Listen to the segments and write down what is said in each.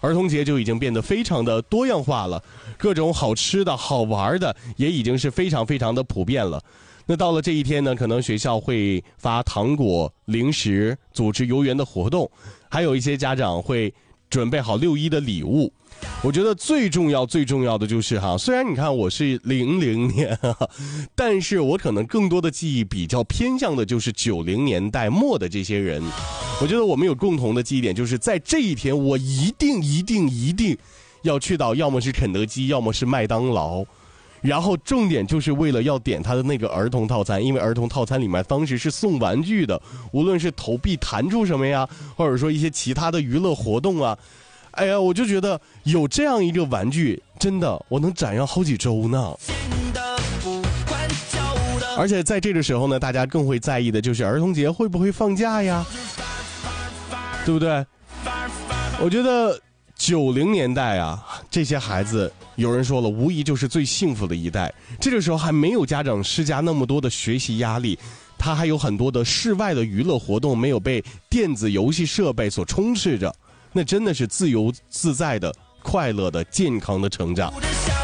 儿童节就已经变得非常的多样化了，各种好吃的好玩的也已经是非常非常的普遍了。那到了这一天呢，可能学校会发糖果零食，组织游园的活动，还有一些家长会准备好6·1的礼物。我觉得最重要的就是虽然你看我是00年但是我可能更多的记忆比较偏向的就是90年代末的这些人。我觉得我们有共同的记忆点，就是在这一天我一定要去到要么是肯德基要么是麦当劳，然后重点就是为了要点他的那个儿童套餐，因为儿童套餐里面当时是送玩具的，无论是投币弹出什么呀，或者说一些其他的娱乐活动啊，哎呀，我就觉得有这样一个玩具，真的我能展扬好几周呢。而且在这个时候呢，大家更会在意的就是儿童节会不会放假呀，对不对？我觉得90年代这些孩子有人说了，无疑就是最幸福的一代。这个时候还没有家长施加那么多的学习压力，他还有很多的室外的娱乐活动没有被电子游戏设备所充斥着，那真的是自由自在的、快乐的、健康的成长。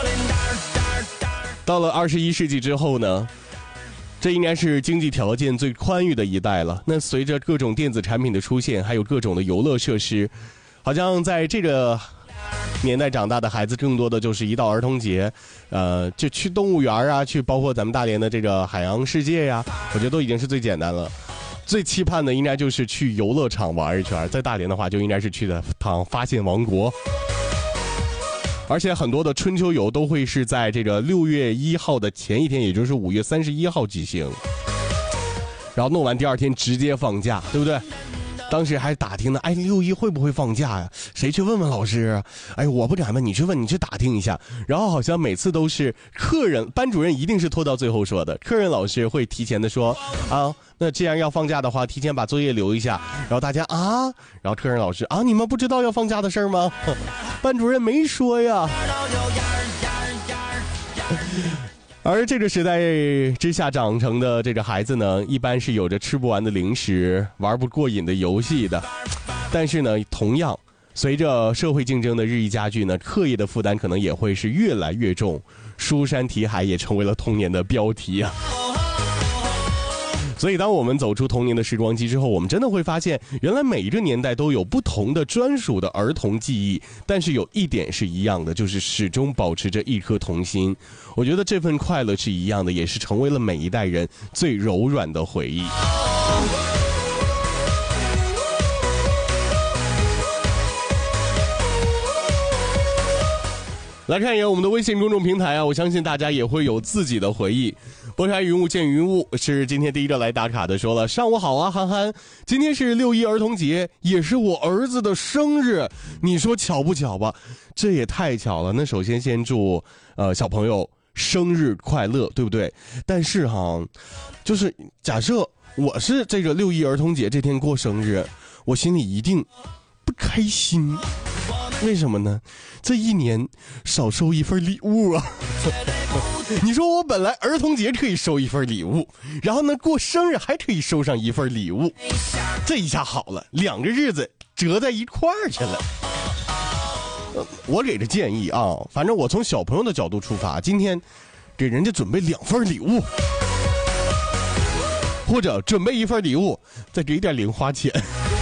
到了21世纪之后呢，这应该是经济条件最宽裕的一代了。那随着各种电子产品的出现，还有各种的游乐设施，好像在这个年代长大的孩子更多的就是一到儿童节就去动物园去包括咱们大连的这个海洋世界呀，我觉得都已经是最简单了。最期盼的应该就是去游乐场玩一圈，在大连的话就应该是去的趟发现王国。而且很多的春秋游都会是在这个6月1号的前一天，也就是5月31号举行，然后弄完第2天直接放假，对不对？当时还打听呢，6·1会不会放假呀？谁去问问老师？我不敢问，你去问，你去打听一下。然后好像每次都是班主任一定是拖到最后说的，客人老师会提前的说那既然要放假的话，提前把作业留一下。然后大家然后客人老师你们不知道要放假的事儿吗？班主任没说呀。而这个时代之下长成的这个孩子呢，一般是有着吃不完的零食，玩不过瘾的游戏的。但是呢，同样随着社会竞争的日益加剧呢，课业的负担可能也会是越来越重，书山题海也成为了童年的标题啊。所以当我们走出童年的时光机之后，我们真的会发现，原来每一个年代都有不同的专属的儿童记忆，但是有一点是一样的，就是始终保持着一颗童心。我觉得这份快乐是一样的，也是成为了每一代人最柔软的回忆。来看一眼我们的微信公众平台我相信大家也会有自己的回忆。拨开云雾见云雾是今天第一个来打卡的，说了上午好憨憨，今天是6·1儿童节，也是我儿子的生日，你说巧不巧吧？这也太巧了。那首先先祝小朋友生日快乐，对不对？但是就是假设我是这个6·1儿童节这天过生日，我心里一定不开心。为什么呢？这一年少收一份礼物你说我本来儿童节可以收一份礼物，然后呢过生日还可以收上一份礼物，这一下好了，2个日子折在一块儿去了。我给个建议反正我从小朋友的角度出发，今天给人家准备2份礼物，或者准备1份礼物，再给点零花钱。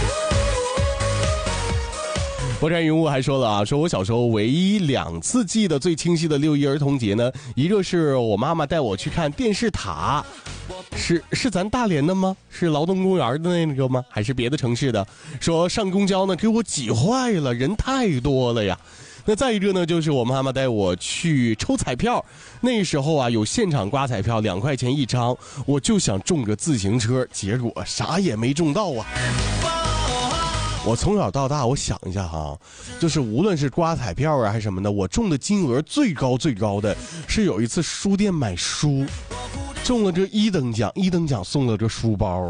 博山云雾还说了说我小时候唯一2次记得最清晰的6·1儿童节呢，一个是我妈妈带我去看电视塔，是咱大连的吗？是劳动公园的那个吗？还是别的城市的？说上公交呢给我挤坏了，人太多了呀。那再一个呢，就是我妈妈带我去抽彩票，那时候有现场刮彩票，2块钱1张，我就想中个自行车，结果啥也没中到我从小到大，我想一下就是无论是刮彩票还是什么的，我中的金额最高的是有一次书店买书，中了这1等奖，1等奖送了个书包。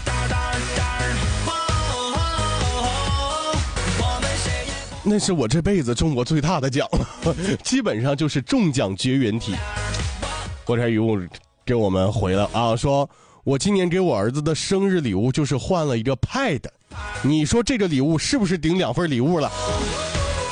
那是我这辈子中过最大的奖，基本上就是中奖绝缘体。国产语物给我们回了说我今年给我儿子的生日礼物就是换了一个 Pad， 你说这个礼物是不是顶2份礼物了？